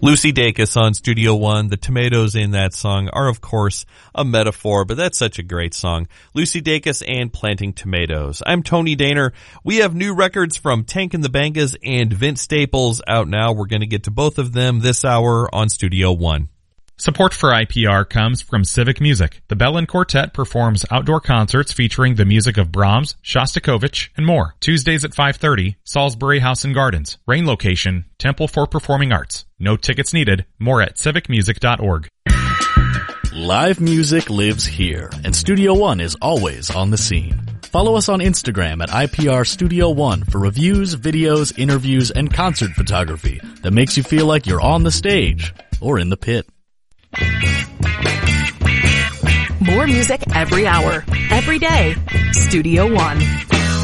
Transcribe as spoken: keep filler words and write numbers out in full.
Lucy Dacus on Studio One. The tomatoes in that song are, of course, a metaphor, but that's such a great song. Lucy Dacus and Planting Tomatoes. I'm Tony Daner. We have new records from Tank and the Bangas and Vince Staples out now. We're going to get to both of them this hour on Studio One. Support for I P R comes from Civic Music. The Bellin Quartet performs outdoor concerts featuring the music of Brahms, Shostakovich, and more. Tuesdays at five thirty, Salisbury House and Gardens. Rain location, Temple for Performing Arts. No tickets needed. More at civic music dot org. Live music lives here, and Studio One is always on the scene. Follow us on Instagram at I P R Studio One for reviews, videos, interviews, and concert photography that makes you feel like you're on the stage or in the pit. More music every hour, every day. Studio One.